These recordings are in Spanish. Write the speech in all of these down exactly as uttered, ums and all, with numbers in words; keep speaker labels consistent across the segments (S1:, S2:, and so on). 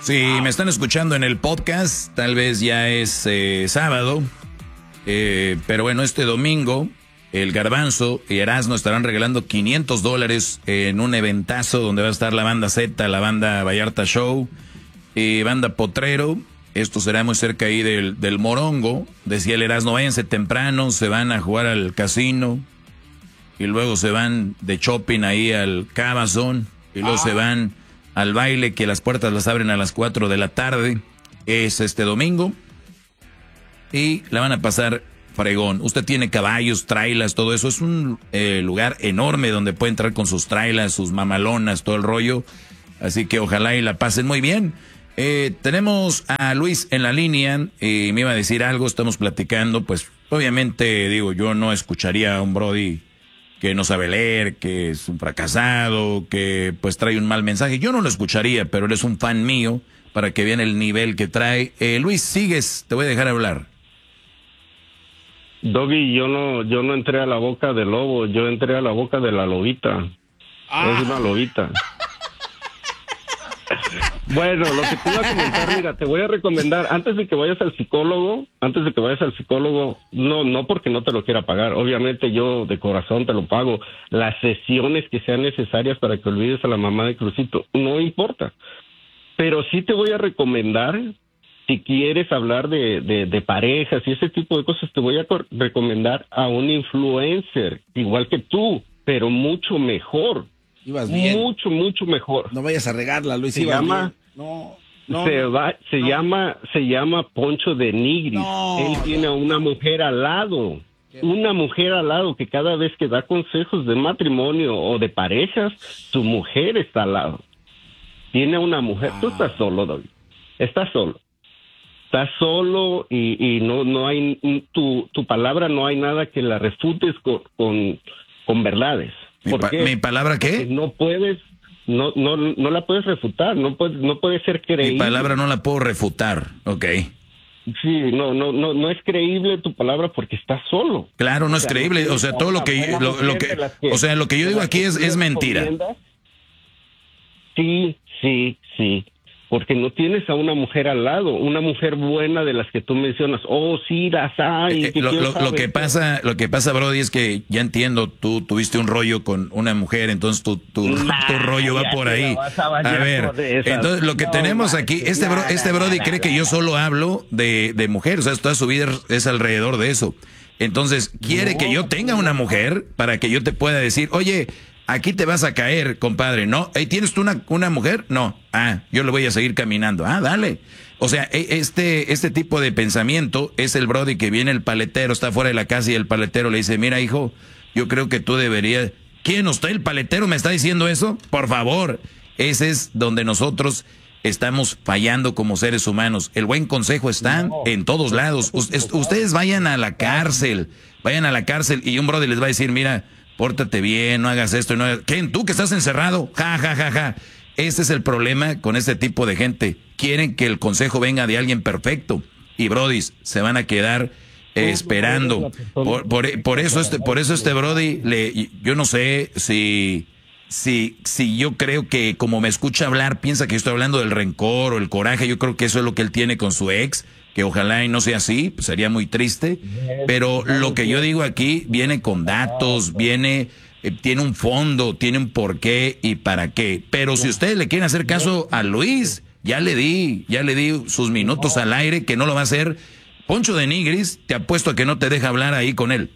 S1: Sí, me están escuchando en el podcast, tal vez ya es eh, sábado, eh, pero bueno, este domingo el Garbanzo y Erasmo estarán regalando quinientos dólares en un eventazo donde va a estar la banda Z, la banda Vallarta Show y banda Potrero. Esto será muy cerca ahí del, del Morongo. Decía el Erasmo, váyanse temprano, se van a jugar al casino y luego se van de shopping ahí al Cabazón y luego ah. se van al baile, que las puertas las abren a las cuatro de la tarde. Es este domingo y la van a pasar fregón. Usted tiene caballos, trailas, todo eso. Es un eh, lugar enorme donde puede entrar con sus trailas, sus mamalonas, todo el rollo. Así que ojalá y la pasen muy bien. Eh, tenemos a Luis en la línea y me iba a decir algo, estamos platicando. Pues obviamente, digo, yo no escucharía a un brody que no sabe leer, que es un fracasado, que pues trae un mal mensaje. Yo no lo escucharía, pero él es un fan mío para que vean el nivel que trae. Eh, Luis, sigues, te voy a dejar hablar.
S2: Doggy, yo no, yo no entré a la boca del lobo, yo entré a la boca de la lobita. Ah. Es una lobita. Bueno, lo que te iba a comentar, mira, te voy a recomendar, antes de que vayas al psicólogo, antes de que vayas al psicólogo, no, no porque no te lo quiera pagar, obviamente yo de corazón te lo pago, las sesiones que sean necesarias para que olvides a la mamá de Crucito, no importa, pero sí te voy a recomendar, si quieres hablar de, de, de parejas y ese tipo de cosas, te voy a recomendar a un influencer, igual que tú, pero mucho mejor.
S3: Ibas bien.
S2: Mucho, mucho mejor.
S3: No vayas a regarla, Luis.
S2: Se llama,
S3: no, no,
S2: se va, se
S3: no.
S2: llama, se llama Poncho de Nigris.
S3: No,
S2: Él tiene a una mujer al lado, una mujer al lado que cada vez que da consejos de matrimonio o de parejas, su mujer está al lado. Tiene a una mujer. Ah. Tú estás solo, David. Estás solo. Estás solo y, y no, no hay tu, tu palabra, no hay nada que la refutes con, con, con verdades.
S1: ¿Mi, pa ¿Mi palabra qué?
S2: Porque no puedes, no, no, no la puedes refutar, no puedes, no puede ser creíble.
S1: Mi palabra no la puedo refutar, ok.
S2: Sí, no, no, no, no es creíble tu palabra porque estás solo.
S1: Clalo, no es o sea, creíble, no o sea, todo lo que, lo, lo que, que, o sea, lo que yo digo aquí es, es mentira.
S2: Sí, sí, sí. Porque no tienes a una mujer al lado, una mujer buena de las que tú mencionas. Oh, sí, las hay.
S1: Eh, lo, lo, lo que pasa, lo que pasa, Brody, es que ya entiendo, tú tuviste un rollo con una mujer, entonces tu, tu, nah, tu rollo va por ahí. A, a ver, entonces lo que no, tenemos aquí, este, bro, este Brody nada, cree nada, que yo solo hablo de, de mujeres, o sea, toda su vida es alrededor de eso. Entonces, quiere no, que yo tenga una mujer para que yo te pueda decir, oye, aquí te vas a caer, compadre, ¿no? ¿Hey, ¿tienes tú una, una mujer? No. Ah, yo le voy a seguir caminando. Ah, dale. O sea, este, este tipo de pensamiento es el Brody que viene el paletero, está fuera de la casa y el paletero le dice, mira, hijo, yo creo que tú deberías... ¿Quién? ¿Usted, el paletero, me está diciendo eso? Por favor. Ese es donde nosotros estamos fallando como seres humanos. El buen consejo está no, en todos lados. Ustedes vayan a la cárcel, vayan a la cárcel y un Brody les va a decir, mira... Pórtate bien, no hagas esto. No hagas... ¿Quién? ¿Tú que estás encerrado? Ja, ja, ja, ja. Ese es el problema con este tipo de gente. Quieren que el consejo venga de alguien perfecto. Y brodis se van a quedar eh, esperando. Por, por, por, eso este, por eso este brody, le, yo no sé si, si, si yo creo que como me escucha hablar, piensa que yo estoy hablando del rencor o el coraje. Yo creo que eso es lo que él tiene con su ex. Que ojalá y no sea así, pues sería muy triste, pero lo que yo digo aquí viene con datos, viene, eh, tiene un fondo, tiene un porqué y para qué. Pero si ustedes le quieren hacer caso a Luis, ya le di, ya le di sus minutos al aire, que no lo va a hacer. Poncho de Nigris, te apuesto a que no te deja hablar ahí con él.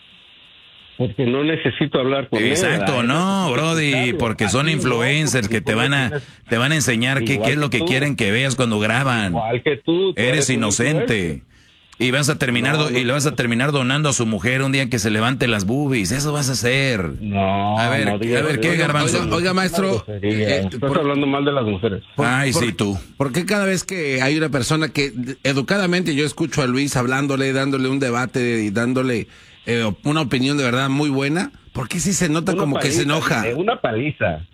S2: Porque no necesito hablar con
S1: Exacto, él. Exacto, no, Brody, porque son influencers que te van a te van a enseñar qué, qué es lo que tú. quieren que veas cuando graban.
S2: Igual que tú. tú
S1: eres, eres inocente. Y vas a terminar no, no, y le vas a terminar donando a su mujer un día que se levante las boobies. Eso vas a hacer.
S2: No.
S1: A ver,
S2: no,
S1: a ver qué, Garbanzo.
S3: Oiga, oiga maestro.
S2: Eh, Estás por, hablando mal de las mujeres.
S1: Por, Ay,
S3: por,
S1: sí, tú.
S3: ¿Por qué cada vez que hay una persona que educadamente yo escucho a Luis hablándole, dándole un debate y dándole eh, una opinión de verdad muy buena, ¿por qué sí se nota
S2: una
S3: como
S2: paliza,
S3: que se enoja?
S2: Una paliza.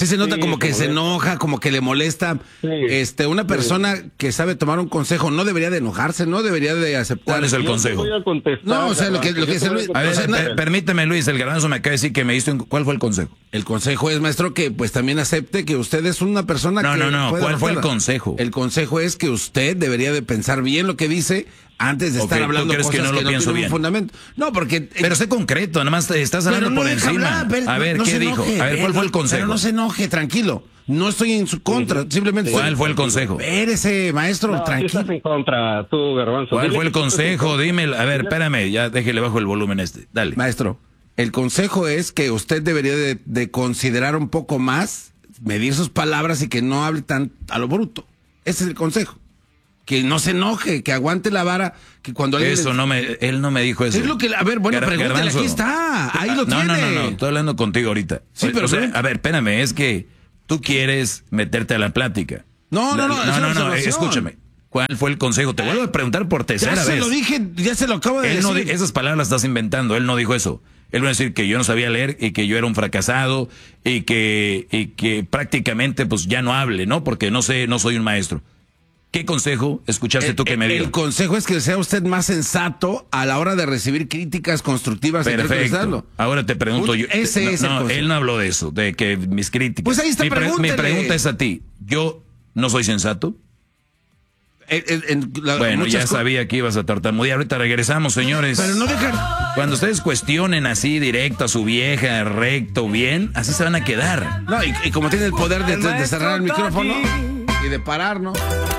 S3: Sí se nota
S2: Sí,
S3: como que
S2: como
S3: se
S2: de-
S3: enoja, como que le molesta.
S2: Sí.
S3: Este, una persona que sabe tomar un consejo no debería de enojarse, no debería de aceptar.
S1: ¿Cuál es el
S2: Yo te
S1: consejo?
S2: voy a contestar,
S3: No, o sea, lo que- lo que
S2: yo te
S3: se-
S2: voy
S3: a
S1: A ver,
S3: O sea, no-
S1: per- permíteme, Luis, el garbanzo me acaba de decir que me diste un... ¿Cuál fue el consejo?
S3: El consejo es, maestro, que pues también acepte que usted es una persona
S1: No,
S3: que...
S1: no, no,
S3: puede
S1: ¿cuál fue el
S3: romperla.
S1: consejo?
S3: El consejo es que usted debería de pensar bien lo que dice antes de
S1: Ok,
S3: estar
S1: ¿tú
S3: hablando
S1: crees
S3: cosas
S1: que no lo pienso
S3: tienen
S1: bien?
S3: un fundamento. No, porque...
S1: Pero sé concreto, nada más te estás hablando
S3: Pero no
S1: por
S3: deja
S1: encima.
S3: hablar, pero
S1: a ver,
S3: no
S1: ¿qué
S3: se
S1: dijo?
S3: enoje,
S1: A ver, ¿cuál
S3: pero-
S1: fue el consejo?
S3: Pero no se enoje, tranquilo. No estoy en su contra, simplemente...
S1: ¿Cuál
S3: estoy-
S1: fue el consejo?
S3: Espérese, maestro,
S2: No, sí
S3: tranquilo.
S2: estás en contra, tú, Garbanzo.
S1: ¿Cuál
S2: Dile
S1: fue el
S2: que tú estás en
S1: consejo?
S2: contra.
S1: Dime, a ver, espérame, ya déjele bajo el volumen este. Dale.
S3: Maestro, el consejo es que usted debería de, de considerar un poco más, medir sus palabras y que no hable tan a lo bruto. Ese es el consejo. Que no se enoje, que aguante la vara, que cuando alguien
S1: Eso
S3: le-
S1: no me, él no me dijo eso.
S3: Es lo que, a ver, bueno,
S1: Gar-
S3: pregúntale,
S1: Garbanzo.
S3: aquí está, ahí lo
S1: no,
S3: tiene.
S1: No, no, no, estoy hablando contigo ahorita.
S3: Sí,
S1: O-
S3: pero
S1: o sea,
S3: no-
S1: a ver, espérame, es que tú quieres meterte a la plática.
S3: No, no, no, es
S1: no,
S3: una
S1: no, no,
S3: observación.
S1: escúchame. ¿Cuál fue el consejo? Te vuelvo a preguntar por
S3: Ya
S1: tercera
S3: se
S1: vez.
S3: lo dije, ya se lo acabo de
S1: Él no
S3: decir.
S1: di- esas palabras las estás inventando, él no dijo eso. Él va a decir que yo no sabía leer y que yo era un fracasado y que, y que prácticamente pues ya no hable, ¿no? Porque no sé, no soy un maestro. ¿Qué consejo escuchaste
S3: El-
S1: tú que me
S3: el,
S1: dio?
S3: el consejo es que sea usted más sensato a la hora de recibir críticas constructivas. y creo que lo está
S1: Perfecto.
S3: dando.
S1: Ahora te pregunto yo.
S3: Ese
S1: no,
S3: es el
S1: no,
S3: consejo.
S1: él no habló de eso, de que mis críticas.
S3: Pues ahí está,
S1: mi, pre- mi
S3: pregúntele.
S1: pregunta es a ti. ¿Yo no soy sensato?
S3: En- en- en la-
S1: Bueno,
S3: muchas
S1: ya
S3: co-
S1: sabía que ibas a tartamudear. Ahorita regresamos, señores.
S3: Pero no dejar.
S1: Cuando ustedes cuestionen así directo a su vieja, recto, bien, así se van a quedar.
S3: No, y, y como tiene el poder de,
S4: El
S3: de cerrar el
S4: maestro
S3: micrófono
S4: Doggy.
S3: y de parar, ¿no?